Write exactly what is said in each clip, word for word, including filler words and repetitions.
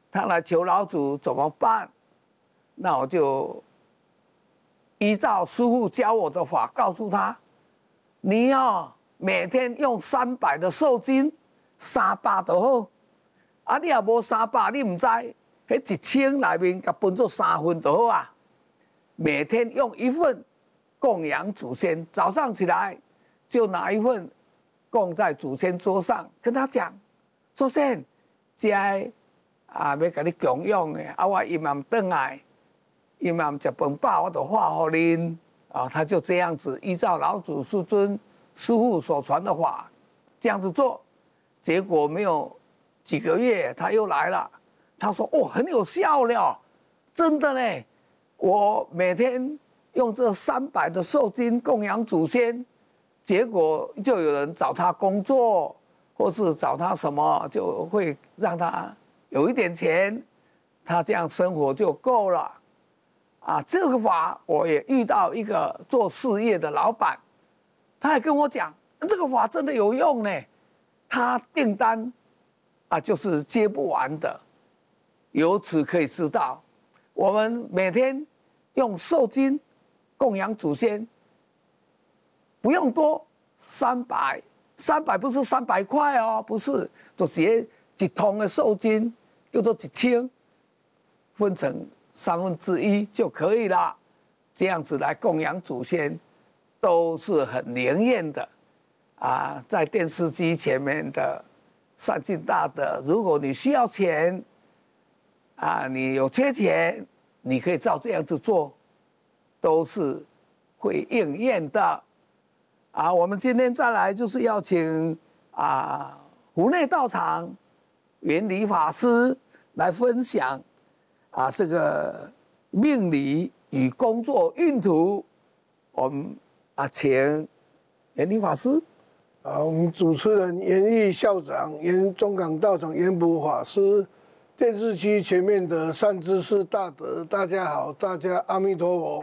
他来求老祖怎么办？那我就依照师父教我的法，告诉他，你要每天用三百的寿经，三百就好。啊，你也无三百，你唔知，迄一千内面甲分做三份就好啊。每天用一份供养祖先，早上起来就拿一份供在祖先桌上，跟他讲，祖先，这啊要甲你供养的，啊我伊嘛转来。伊嘛食饭饱，我就化互恁啊，他就这样子依照老祖师尊师父所传的法，这样子做，结果没有几个月他又来了，他说哦很有效了，真的嘞，我每天用这三百的寿金供养祖先，结果就有人找他工作，或是找他什么，就会让他有一点钱，他这样生活就够了。啊，这个法我也遇到一个做事业的老板，他还跟我讲，这个法真的有用呢。他订单啊就是接不完的，由此可以知道，我们每天用寿金供养祖先，不用多，三百，三百不是三百块哦，不是，就是一桶的寿金叫做一千，分成三分之一就可以了，这样子来供养祖先，都是很灵验的，啊，在电视机前面的善心大德，如果你需要钱，啊，你有缺钱，你可以照这样子做，都是会应验的，啊，我们今天再来就是要请啊湖内道场圆理法师来分享。啊，这个命理与工作运途，我们啊，请圆理法师。 啊，我们主持人圆义校长、圆中港道场圆补法师，电视机前面的善知识大德，大家好，大家阿弥陀佛。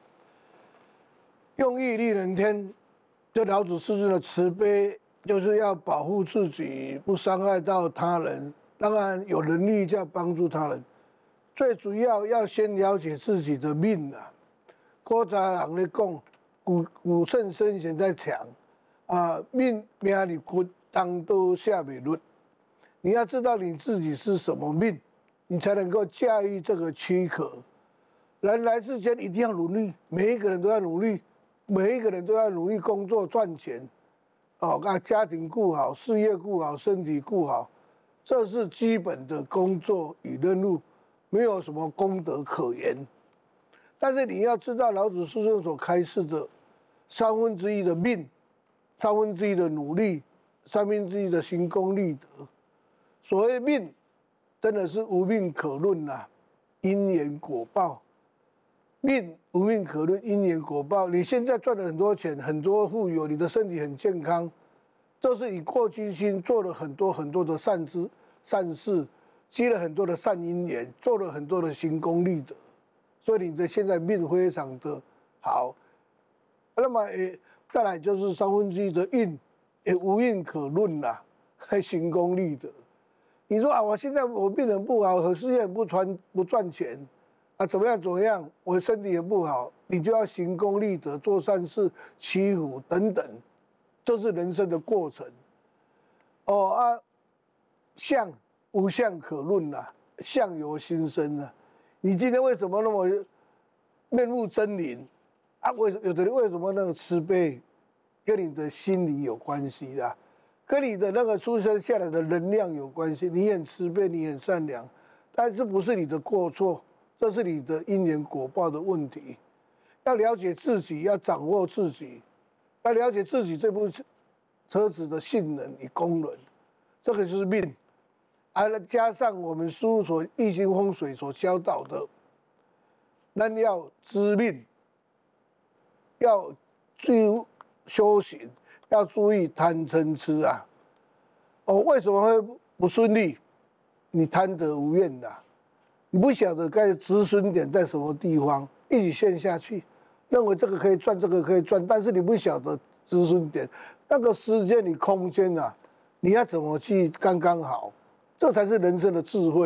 用意利人天，这老祖师尊的慈悲，就是要保护自己，不伤害到他人。当然有能力就要帮助他人。最主要要先了解自己的命啊！古早人咧讲，古古圣先贤在讲啊，命命里骨当都下美律。你要知道你自己是什么命，你才能够驾驭这个躯壳。人来世间一定要努力，每一个人都要努力，每一个人都要努力工作赚钱，哦，把家庭顾好，事业顾好，身体顾好，这是基本的工作与任务。没有什么功德可言，但是你要知道老祖师尊所开示的三分之一的命，三分之一的努力，三分之一的行功立德。所谓命，真的是无命可论呐、啊，因缘果报。命无命可论，因缘果报。你现在赚了很多钱，很多富有，你的身体很健康，都是你过去心做了很多很多的善知善事。积了很多的善因缘，做了很多的行功立德，所以你的现在命非常的好。那么，诶，再来就是三分之一的运，也无运可论啦，还行功立德。你说啊，我现在我病人不好，我事业不赚不赚钱，啊，怎么样怎么样，我身体也不好，你就要行功立德，做善事，祈福等等，这是人生的过程。哦啊，相。无相可论呐、啊，相由心生呐、啊。你今天为什么那么面目狰狞啊？为有的人为什么那个慈悲，跟你的心理有关系的、啊，跟你的那个出生下来的能量有关系。你很慈悲，你很善良，但是不是你的过错，这是你的因缘果报的问题。要了解自己，要掌握自己，要了解自己这部车子的性能与功能，这个就是命。还加上我们书所易经风水所教导的，那要知命，要注意修行，要注意贪嗔痴啊。哦，为什么会不顺利？你贪得无厌的、啊，你不晓得该止损点在什么地方，一直陷下去，认为这个可以赚，这个可以赚，但是你不晓得止损点，那个时间与空间啊，你要怎么去刚刚好？这才是人生的智慧。